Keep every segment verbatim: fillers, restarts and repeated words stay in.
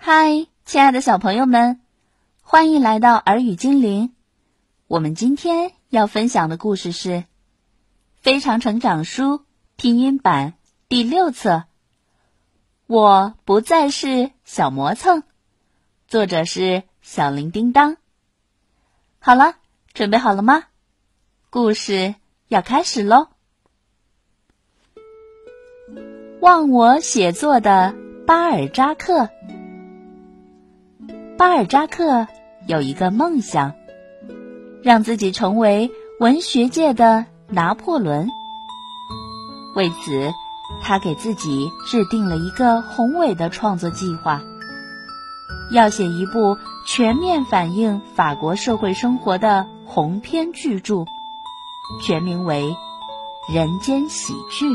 嗨，亲爱的小朋友们，欢迎来到儿语精灵。我们今天要分享的故事是《非常成长书》拼音版第六册。我不再是小磨蹭，作者是小铃叮当。好了，准备好了吗？故事要开始喽。忘我写作的巴尔扎克。巴尔扎克有一个梦想，让自己成为文学界的拿破仑。为此，他给自己制定了一个宏伟的创作计划，要写一部全面反映法国社会生活的鸿篇巨著，全名为《人间喜剧》。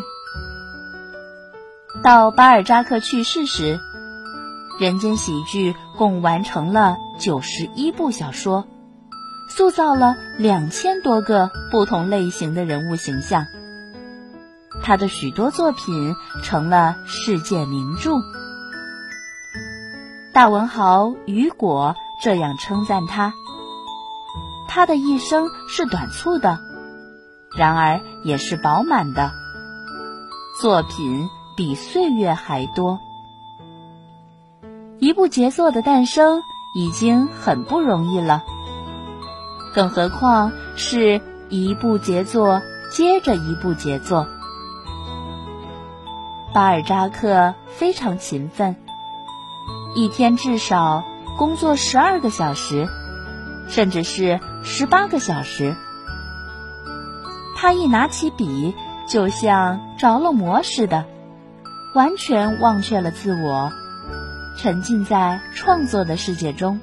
到巴尔扎克去世时，《人间喜剧》共完成了九十一部小说，塑造了两千多个不同类型的人物形象。他的许多作品成了世界名著。大文豪雨果这样称赞他：他的一生是短促的，然而也是饱满的，作品比岁月还多。一部杰作的诞生已经很不容易了，更何况是一部杰作接着一部杰作。巴尔扎克非常勤奋，一天至少工作十二个小时，甚至是十八个小时。他一拿起笔，就像着了魔似的，完全忘却了自我，沉浸在创作的世界中。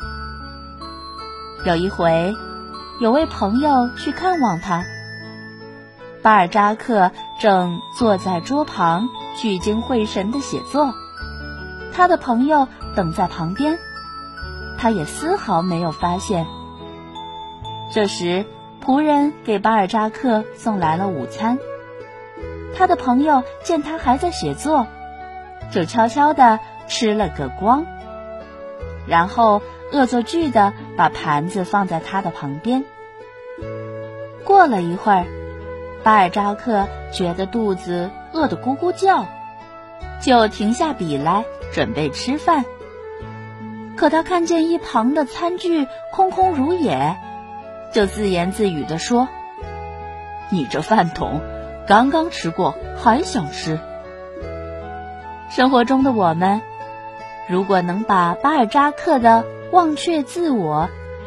有一回，有位朋友去看望他，巴尔扎克正坐在桌旁聚精会神地写作，他的朋友等在旁边，他也丝毫没有发现。这时，仆人给巴尔扎克送来了午餐，他的朋友见他还在写作，就悄悄地吃了个光，然后恶作剧地把盘子放在他的旁边。过了一会儿，巴尔扎克觉得肚子饿得咕咕叫，就停下笔来准备吃饭。可他看见一旁的餐具空空如也，就自言自语地说：你这饭桶刚刚吃过还想吃。生活中的我们，如果能把巴尔扎克的忘却自我